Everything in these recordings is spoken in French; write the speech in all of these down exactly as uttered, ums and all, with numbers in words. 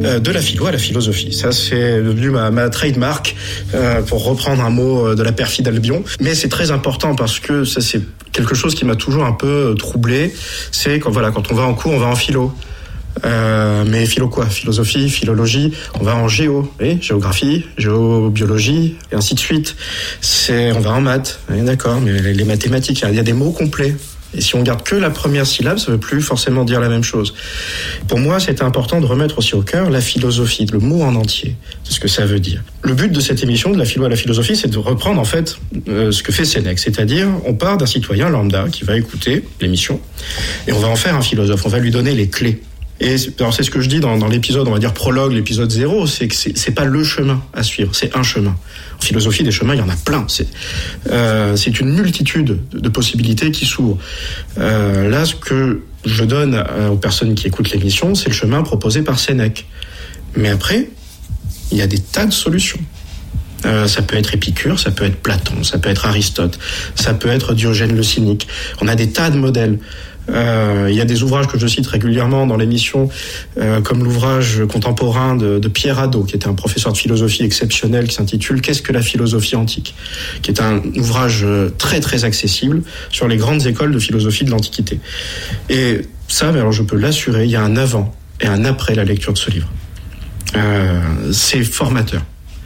euh, de la philo à la philosophie. Ça, c'est devenu ma, ma trademark, euh, pour reprendre un mot de la perfide Albion. Mais c'est très important parce que ça, c'est quelque chose qui m'a toujours un peu troublé. C'est quand, voilà, quand on va en cours, on va en philo. Euh, mais philo quoi ? Philosophie, philologie, on va en géo, oui, géographie, géobiologie, et ainsi de suite. C'est, on va en maths, oui, d'accord, mais les, les mathématiques, il y a des mots complets. Et si on garde que la première syllabe, ça ne veut plus forcément dire la même chose. Pour moi, c'était important de remettre aussi au cœur la philosophie, le mot en entier, c'est ce que ça veut dire. Le but de cette émission, de la philo à la philosophie, c'est de reprendre en fait euh, ce que fait Sénèque, c'est-à-dire on part d'un citoyen lambda qui va écouter l'émission et on va en faire un philosophe, on va lui donner les clés. Et alors c'est ce que je dis dans, dans l'épisode, on va dire prologue, l'épisode zéro, c'est que c'est, c'est pas le chemin à suivre, c'est un chemin. En philosophie, des chemins, il y en a plein. C'est, euh, c'est une multitude de, de possibilités qui s'ouvrent. Euh, là, ce que je donne aux personnes qui écoutent l'émission, c'est le chemin proposé par Sénèque. Mais après, il y a des tas de solutions. Euh, ça peut être Épicure, ça peut être Platon, ça peut être Aristote, ça peut être Diogène le Cynique. On a des tas de modèles. Euh, il y a des ouvrages que je cite régulièrement dans l'émission, euh, comme l'ouvrage contemporain de, de Pierre Hadot, qui était un professeur de philosophie exceptionnel, qui s'intitule « Qu'est-ce que la philosophie antique ?», qui est un ouvrage très très accessible sur les grandes écoles de philosophie de l'Antiquité. Et ça, alors je peux l'assurer, il y a un avant et un après la lecture de ce livre. Euh, c'est formateur.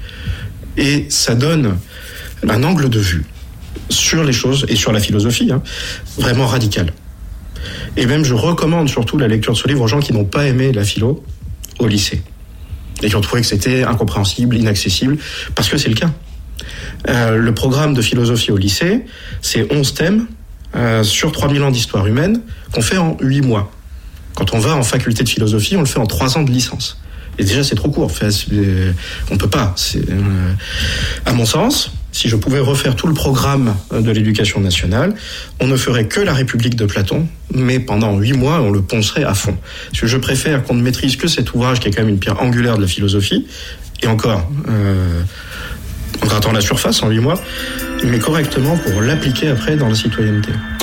Et ça donne un angle de vue sur les choses et sur la philosophie, hein, vraiment radical. Et même, je recommande surtout la lecture de ce livre aux gens qui n'ont pas aimé la philo au lycée et qui ont trouvé que c'était incompréhensible, inaccessible, parce que c'est le cas. Euh, le programme de philosophie au lycée, c'est onze thèmes euh, sur trois mille ans d'histoire humaine qu'on fait en huit mois. Quand on va en faculté de philosophie, on le fait en trois ans de licence. Et déjà, c'est trop court. Enfin, on ne peut pas. C'est, euh, à mon sens, si je pouvais refaire tout le programme de l'éducation nationale, on ne ferait que la République de Platon, mais pendant huit mois, on le poncerait à fond. Parce que je préfère qu'on ne maîtrise que cet ouvrage qui est quand même une pierre angulaire de la philosophie, et encore, euh, en grattant la surface en huit mois, mais correctement pour l'appliquer après dans la citoyenneté.